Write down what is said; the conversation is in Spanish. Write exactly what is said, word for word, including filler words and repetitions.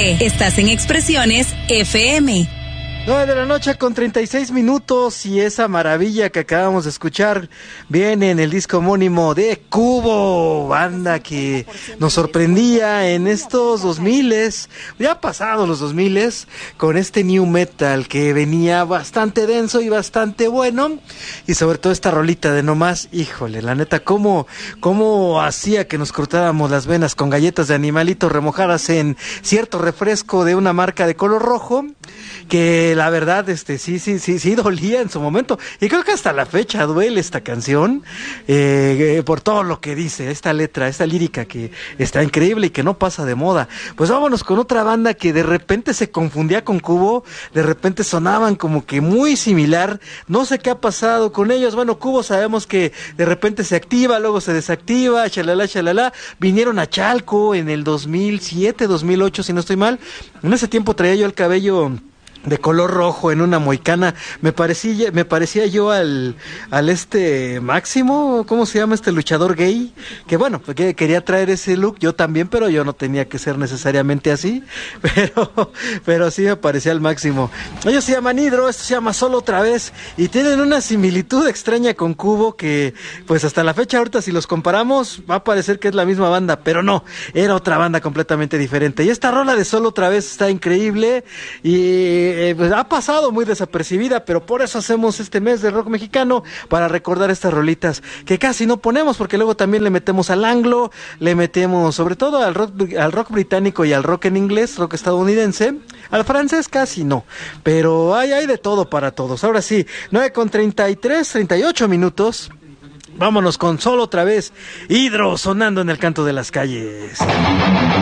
José. Estás en Expresiones F M. nueve de la noche con treinta y seis minutos y esa maravilla que acabamos de escuchar viene en el disco homónimo de Cubo, banda que nos sorprendía en estos dos miles, ya pasados los dos miles, con este new metal que venía bastante denso y bastante bueno, y sobre todo esta rolita de nomás, híjole, la neta, cómo, cómo hacía que nos cortáramos las venas con galletas de animalitos remojadas en cierto refresco de una marca de color rojo, que la verdad, este, sí, sí, sí, sí dolía en su momento, y creo que hasta la fecha duele esta canción, eh, eh, por todo lo que dice, esta letra, esta lírica que está increíble y que no pasa de moda. Pues vámonos con otra banda que de repente se confundía con Cubo, de repente sonaban como que muy similar, no sé qué ha pasado con ellos. Bueno, Cubo sabemos que de repente se activa, luego se desactiva, chalala, chalala, vinieron a Chalco en el dos mil siete, dos mil ocho, si no estoy mal. En ese tiempo traía yo el cabello de color rojo en una moicana, me parecía, me parecía yo al, al este Máximo, ¿cómo se llama este luchador gay? Que bueno, porque quería traer ese look, yo también, pero yo no tenía que ser necesariamente así, pero, pero sí me parecía al Máximo. Ellos se llaman Hidro, esto se llama Solo Otra Vez, y tienen una similitud extraña con Cubo que, pues hasta la fecha ahorita si los comparamos, va a parecer que es la misma banda, pero no, era otra banda completamente diferente, y esta rola de Solo Otra Vez está increíble, y Eh, pues ha pasado muy desapercibida, pero por eso hacemos este mes de rock mexicano, para recordar estas rolitas que casi no ponemos, porque luego también le metemos al anglo, le metemos sobre todo al rock, al rock británico y al rock en inglés, rock estadounidense, al francés casi no, pero hay, hay de todo para todos. Ahora sí, nueve con treinta y tres, treinta y ocho minutos, vámonos con Solo Otra Vez, Hidro sonando en el canto de las calles.